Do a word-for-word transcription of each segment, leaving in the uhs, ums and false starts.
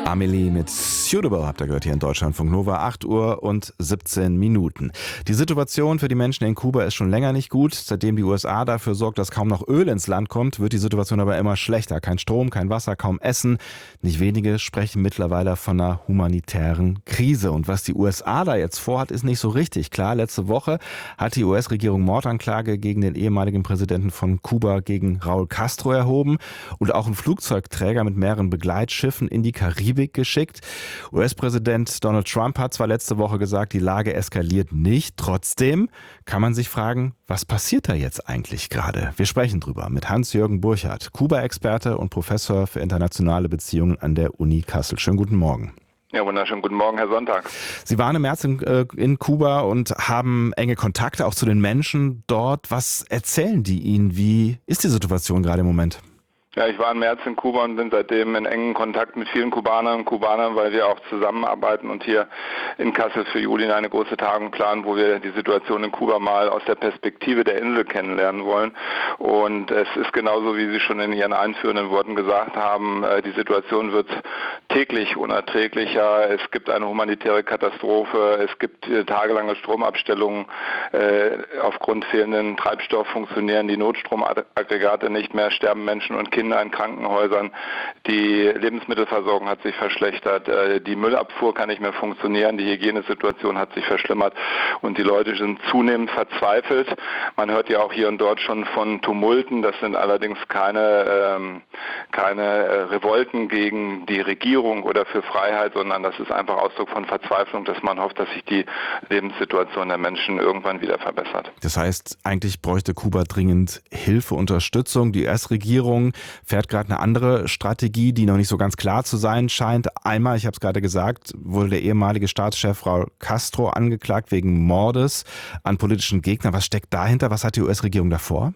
Amelie mit Suitable habt ihr gehört hier in Deutschlandfunk Nova, acht Uhr und siebzehn Minuten. Die Situation für die Menschen in Kuba ist schon länger nicht gut. Seitdem die U S A dafür sorgt, dass kaum noch Öl ins Land kommt, wird die Situation aber immer schlechter. Kein Strom, kein Wasser, kaum Essen. Nicht wenige sprechen mittlerweile von einer humanitären Krise. Und was die U S A da jetzt vorhat, ist nicht so richtig klar. Letzte Woche hat die U S-Regierung Mordanklage gegen den ehemaligen Präsidenten von Kuba, gegen Raúl Castro, erhoben und auch einen Flugzeugträger mit mehreren Begleitschiffen in die Karibik geschickt. U S-Präsident Donald Trump hat zwar letzte Woche gesagt, die Lage eskaliert nicht. Trotzdem kann man sich fragen, was passiert da jetzt eigentlich gerade? Wir sprechen drüber mit Hans-Jürgen Burchardt, Kuba-Experte und Professor für internationale Beziehungen an der Uni Kassel. Schönen guten Morgen. Ja, wunderschönen guten Morgen, Herr Sonntag. Sie waren im März in, äh, in Kuba und haben enge Kontakte auch zu den Menschen dort. Was erzählen die Ihnen? Wie ist die Situation gerade im Moment? Ja, ich war im März in Kuba und bin seitdem in engen Kontakt mit vielen Kubanern und Kubanern, weil wir auch zusammenarbeiten und hier in Kassel für Juli eine große Tagung planen, wo wir die Situation in Kuba mal aus der Perspektive der Insel kennenlernen wollen. Und es ist genauso, wie Sie schon in Ihren einführenden Worten gesagt haben, die Situation wird täglich unerträglicher. Es gibt eine humanitäre Katastrophe, es gibt tagelange Stromabstellungen. Aufgrund fehlenden Treibstoff funktionieren die Notstromaggregate nicht mehr, sterben Menschen und Kinder in Krankenhäusern, die Lebensmittelversorgung hat sich verschlechtert, die Müllabfuhr kann nicht mehr funktionieren, die Hygienesituation hat sich verschlimmert und die Leute sind zunehmend verzweifelt. Man hört ja auch hier und dort schon von Tumulten, das sind allerdings keine, ähm, keine Revolten gegen die Regierung oder für Freiheit, sondern das ist einfach Ausdruck von Verzweiflung, dass man hofft, dass sich die Lebenssituation der Menschen irgendwann wieder verbessert. Das heißt, eigentlich bräuchte Kuba dringend Hilfe, Unterstützung. Die U S-Regierung fährt gerade eine andere Strategie, die noch nicht so ganz klar zu sein scheint. Einmal, ich habe es gerade gesagt, wurde der ehemalige Staatschef Raúl Castro angeklagt wegen Mordes an politischen Gegnern. Was steckt dahinter? Was hat die U S-Regierung davor?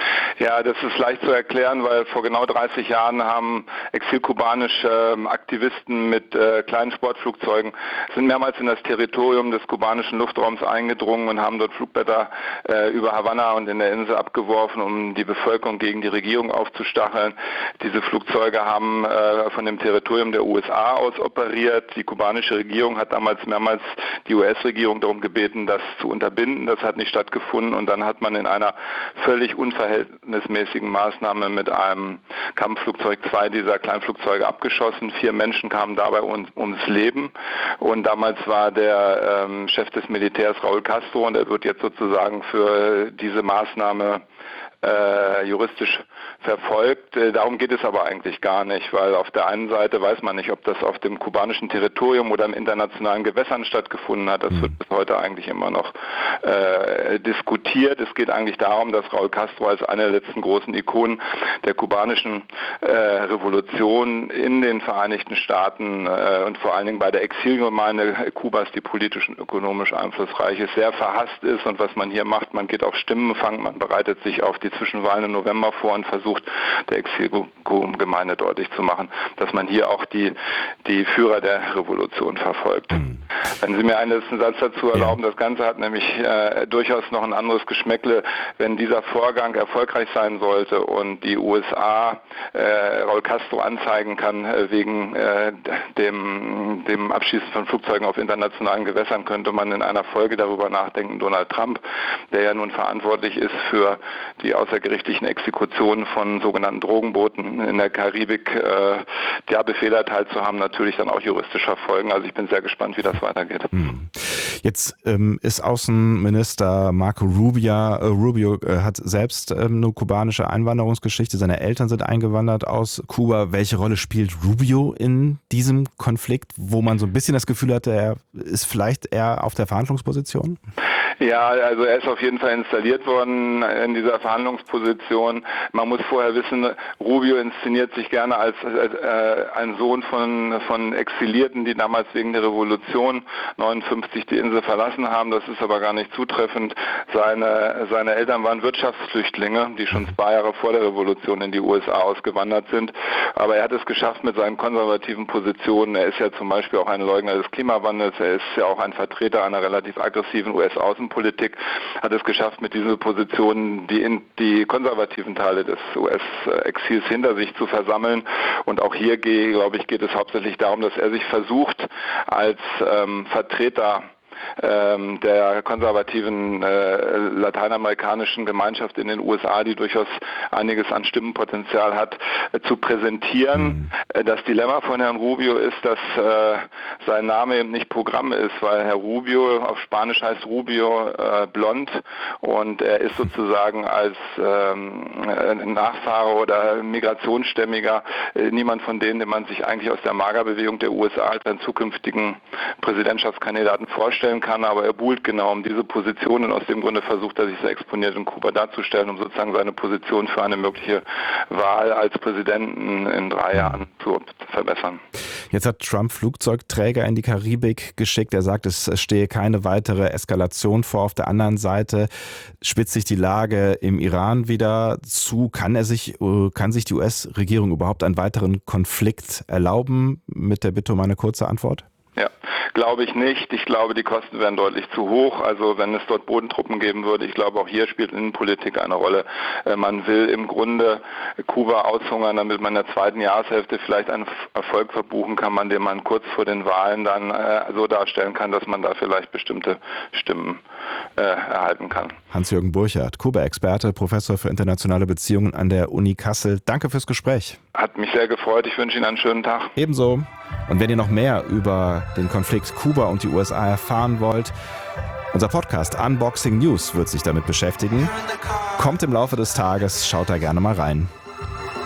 Ja, das ist leicht zu erklären, weil vor genau dreißig Jahren haben exilkubanische äh, Aktivisten mit äh, kleinen Sportflugzeugen sind mehrmals in das Territorium des kubanischen Luftraums eingedrungen und haben dort Flugblätter äh, über Havanna und in der Insel abgeworfen, um die Bevölkerung gegen die Regierung aufzustacheln. Diese Flugzeuge haben äh, von dem Territorium der U S A aus operiert. Die kubanische Regierung hat damals mehrmals die U S-Regierung darum gebeten, das zu unterbinden. Das hat nicht stattgefunden und dann hat man in einer völlig unverhältnismäßigen Maßnahme mit einem Kampfflugzeug zwei dieser Kleinflugzeuge abgeschossen. Vier Menschen kamen dabei um, ums Leben und damals war der ähm, Chef des Militärs Raúl Castro und er wird jetzt sozusagen für diese Maßnahme äh, juristisch verfolgt. Äh, darum geht es aber eigentlich gar nicht, weil auf der einen Seite weiß man nicht, ob das auf dem kubanischen Territorium oder im internationalen Gewässern stattgefunden hat. Das mhm. wird bis heute eigentlich immer noch äh, diskutiert. Es geht eigentlich darum, dass Raúl Castro als eine der letzten großen Ikonen der kubanischen äh, Revolution in den Vereinigten Staaten äh, und vor allen Dingen bei der Exilgemeinde Kubas, die politisch und ökonomisch einflussreich ist, sehr verhasst ist. Und was man hier macht, man geht auf Stimmenfang, man bereitet sich auf die Zwischenwahlen im November vor und versucht der Exilgemeinde deutlich zu machen, dass man hier auch die, die Führer der Revolution verfolgt. Mhm. Wenn Sie mir einen letzten Satz dazu erlauben, ja. Das Ganze hat nämlich äh, durchaus noch ein anderes Geschmäckle. Wenn dieser Vorgang erfolgreich sein sollte und die U S A äh, Raúl Castro anzeigen kann äh, wegen äh, dem, dem Abschießen von Flugzeugen auf internationalen Gewässern, könnte man in einer Folge darüber nachdenken, Donald Trump, der ja nun verantwortlich ist für die außergerichtlichen Exekutionen von sogenannten Drogenbooten in der Karibik, äh, der Befehl erteilt zu haben, natürlich dann auch juristisch verfolgen. Also ich bin sehr gespannt, wie das weitergeht. Jetzt ähm, ist Außenminister Marco Rubio, äh, Rubio äh, hat selbst ähm, eine kubanische Einwanderungsgeschichte. Seine Eltern sind eingewandert aus Kuba. Welche Rolle spielt Rubio in diesem Konflikt, wo man so ein bisschen das Gefühl hatte, er ist vielleicht eher auf der Verhandlungsposition? Ja, also er ist auf jeden Fall installiert worden in dieser Verhandlungsposition. Man muss vorher wissen, Rubio inszeniert sich gerne als, als äh, ein Sohn von, von Exilierten, die damals wegen der Revolution neunundfünfzig die Insel Insel verlassen haben. Das ist aber gar nicht zutreffend. Seine, seine Eltern waren Wirtschaftsflüchtlinge, die schon zwei Jahre vor der Revolution in die U S A ausgewandert sind. Aber er hat es geschafft mit seinen konservativen Positionen. Er ist ja zum Beispiel auch ein Leugner des Klimawandels. Er ist ja auch ein Vertreter einer relativ aggressiven U S-Außenpolitik. Hat es geschafft, mit diesen Positionen die, in, die konservativen Teile des U S-Exils hinter sich zu versammeln. Und auch hier, glaube ich, geht es hauptsächlich darum, dass er sich versucht, als ähm, Vertreter ähm, der konservativen äh, lateinamerikanischen Gemeinschaft in den U S A, die durchaus einiges an Stimmenpotenzial hat, äh, zu präsentieren. Mhm. Das Dilemma von Herrn Rubio ist, dass äh, sein Name eben nicht Programm ist, weil Herr Rubio auf Spanisch heißt Rubio äh, blond und er ist sozusagen als ähm, Nachfahre oder Migrationsstämmiger äh, niemand von denen, den man sich eigentlich aus der Magerbewegung der U S A als einen zukünftigen Präsidentschaftskandidaten vorstellen kann, aber er buhlt genau um diese Position und aus dem Grunde versucht er sich so exponiert in Kuba darzustellen, um sozusagen seine Position für eine mögliche Wahl als Präsidenten in drei Jahren zu verbessern. Jetzt hat Trump Flugzeugträger in die Karibik geschickt. Er sagt, es stehe keine weitere Eskalation vor. Auf der anderen Seite spitzt sich die Lage im Iran wieder zu. Kann er sich, kann sich die U S-Regierung überhaupt einen weiteren Konflikt erlauben? Mit der Bitte um eine kurze Antwort. Ja, glaube ich nicht. Ich glaube, die Kosten wären deutlich zu hoch. Also wenn es dort Bodentruppen geben würde, ich glaube, auch hier spielt Innenpolitik eine Rolle. Man will im Grunde Kuba aushungern, damit man in der zweiten Jahreshälfte vielleicht einen Erfolg verbuchen kann, an dem man kurz vor den Wahlen dann so darstellen kann, dass man da vielleicht bestimmte Stimmen äh, erhalten kann. Hans-Jürgen Burchard, Kuba-Experte, Professor für internationale Beziehungen an der Uni Kassel. Danke fürs Gespräch. Hat mich sehr gefreut. Ich wünsche Ihnen einen schönen Tag. Ebenso. Und wenn ihr noch mehr über den Konflikt Kuba und die U S A erfahren wollt, unser Podcast Unboxing News wird sich damit beschäftigen. Kommt im Laufe des Tages, schaut da gerne mal rein.